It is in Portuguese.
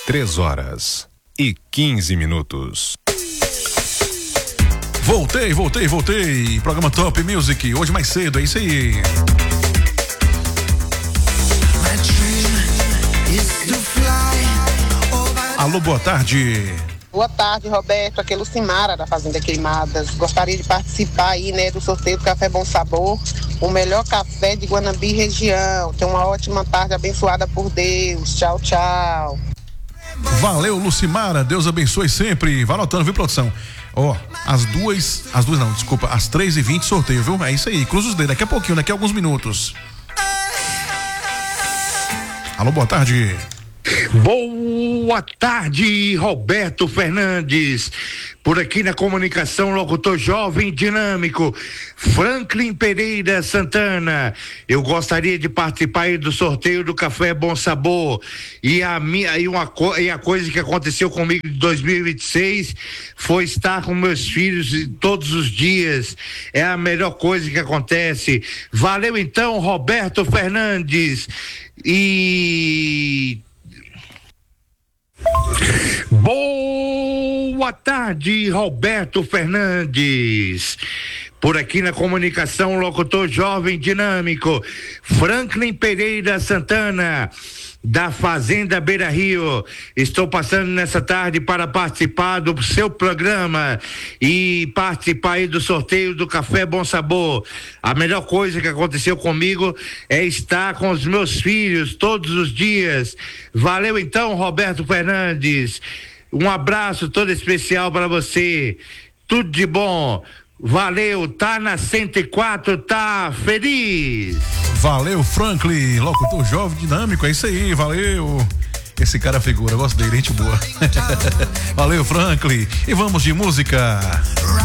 3h15. Voltei. Programa Top Music. Hoje mais cedo, é isso aí. Alô, boa tarde. Boa tarde, Roberto. Aqui é Lucimara, da Fazenda Queimadas. Gostaria de participar aí, né, do sorteio do Café Bom Sabor, o melhor café de Guanambi região. Tenha uma ótima tarde, abençoada por Deus. Tchau, tchau. Valeu, Lucimara. Deus abençoe sempre. Vai anotando, viu, produção? Às 3h20 sorteio, viu? É isso aí. Cruza os dedos. Daqui a pouquinho, daqui a alguns minutos. Alô, boa tarde. Boa tarde, Roberto Fernandes. Por aqui na comunicação, locutor jovem dinâmico, Franklin Pereira Santana. Eu gostaria de participar aí do sorteio do Café Bom Sabor. E a coisa que aconteceu comigo em 2026 foi estar com meus filhos todos os dias. É a melhor coisa que acontece. Valeu então, Roberto Fernandes. E boa tarde, Roberto Fernandes. Por aqui na comunicação, locutor jovem dinâmico, Franklin Pereira Santana, da Fazenda Beira Rio. Estou passando nessa tarde para participar do seu programa e participar aí do sorteio do Café Bom Sabor. A melhor coisa que aconteceu comigo é estar com os meus filhos todos os dias. Valeu então, Roberto Fernandes. Um abraço todo especial para você. Tudo de bom. Valeu, tá na 104, tá feliz. Valeu, Franklin, locutor jovem dinâmico, é isso aí, valeu. Esse cara é figura, gosto dele, gente boa. Valeu, Franklin. E vamos de música.